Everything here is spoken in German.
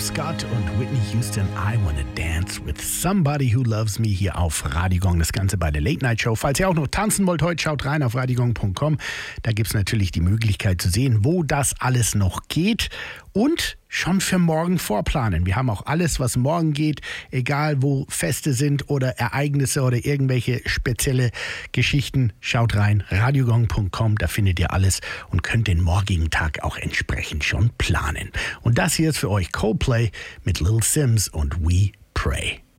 Scott und Whitney Houston, I Wanna Dance with Somebody Who Loves Me hier auf Radio Gong. Das Ganze bei der Late Night Show. Falls ihr auch noch tanzen wollt heute, schaut rein auf radiogong.com. Da gibt es natürlich die Möglichkeit zu sehen, wo das alles noch geht und schon für morgen vorplanen. Wir haben auch alles, was morgen geht, egal wo Feste sind oder Ereignisse oder irgendwelche spezielle Geschichten. Schaut rein, radiogong.com, da findet ihr alles und könnt den morgigen Tag auch entsprechend schon planen. Und das hier ist für euch Coldplay mit Lil Sims und We Pray.